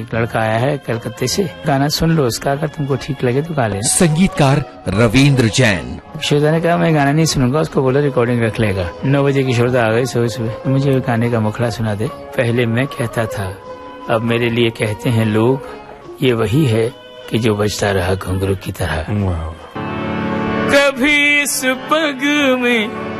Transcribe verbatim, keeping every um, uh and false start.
एक लड़का आया है कलकत्ते से, गाना सुन लो उसका, अगर तुमको ठीक लगे तो गा लेना। संगीतकार रविंद्र जैन। किशोरदा ने कहा मैं गाना नहीं सुनूंगा, उसको बोला रिकॉर्डिंग रख लेगा। नौ बजे किशोरदा आ गए सुबह सुबह, मुझे गाने का मुखड़ा सुना दे। पहले मैं कहता था, अब मेरे लिए कहते हैं लोग, ये वही है कि जो बजता रहा घुंघरू की तरह। वाह। कभी इस पग में